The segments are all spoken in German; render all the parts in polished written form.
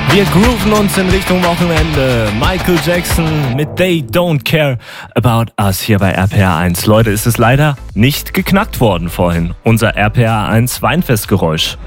Wir grooven uns in Richtung Wochenende. Michael Jackson mit They Don't Care About Us hier bei RPR 1. Leute, ist es leider nicht geknackt worden vorhin. Unser RPR 1 Weinfestgeräusch.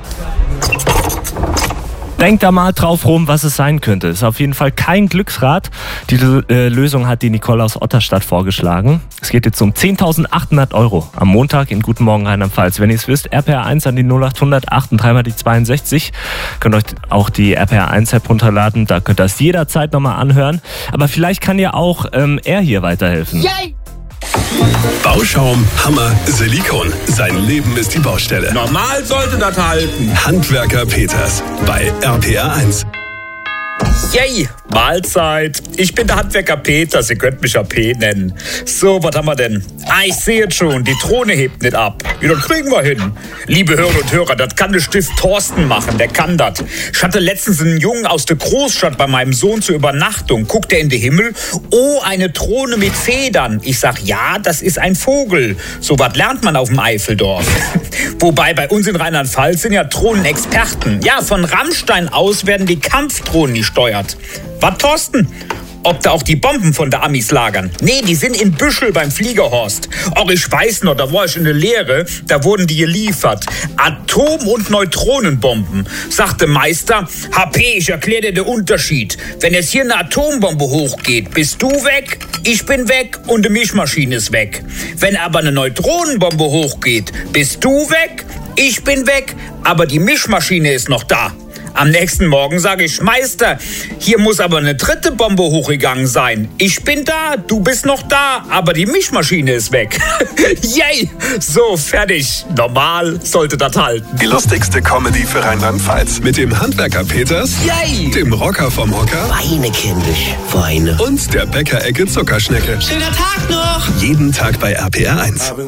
Denkt da mal drauf rum, was es sein könnte. Ist auf jeden Fall kein Glücksrad. Die Lösung hat die Nicole aus Otterstadt vorgeschlagen. Es geht jetzt um 10.800 € am Montag in Guten Morgen Rheinland-Pfalz. Wenn ihr es wisst, RPR 1 an die 0800 83 mal die 62. Könnt euch auch die RPR 1 App runterladen. Da könnt ihr das jederzeit nochmal anhören. Aber vielleicht kann ja auch er hier weiterhelfen. Yay! Bauschaum, Hammer, Silikon. Sein Leben ist die Baustelle. Normal sollte das halten. Handwerker Peters bei RPR 1. Yay, Mahlzeit. Ich bin der Handwerker Peters, ihr könnt mich ja P nennen. So, was haben wir denn? Ich sehe jetzt schon, die Drohne hebt nicht ab. Ja, das kriegen wir hin. Liebe Hörerinnen und Hörer, das kann der Stift Thorsten machen, der kann das. Ich hatte letztens einen Jungen aus der Großstadt bei meinem Sohn zur Übernachtung. Guckt er in den Himmel? Oh, eine Drohne mit Federn. Ich sag, ja, das ist ein Vogel. So was lernt man auf dem Eifeldorf. Wobei bei uns in Rheinland-Pfalz sind ja Drohnenexperten. Ja, von Rammstein aus werden die Kampfdrohnen gesteuert. Was, Thorsten? Ob da auch die Bomben von der Amis lagern? Nee, die sind in Büschel beim Fliegerhorst. Och, ich weiß noch, da war ich in der Lehre, da wurden die geliefert. Atom- und Neutronenbomben. Sagte Meister, HP, ich erkläre dir den Unterschied. Wenn jetzt hier eine Atombombe hochgeht, bist du weg, ich bin weg und die Mischmaschine ist weg. Wenn aber eine Neutronenbombe hochgeht, bist du weg, ich bin weg, aber die Mischmaschine ist noch da. Am nächsten Morgen sage ich, Meister, hier muss aber eine dritte Bombe hochgegangen sein. Ich bin da, du bist noch da, aber die Mischmaschine ist weg. Yay! So, fertig. Normal sollte das halten. Die lustigste Comedy für Rheinland-Pfalz. Mit dem Handwerker Peters, Yay! dem Rocker vom Hocker Weine, kindisch, Weine. und der Bäckerecke Zuckerschnecke. Schöner Tag noch! Jeden Tag bei RPR 1.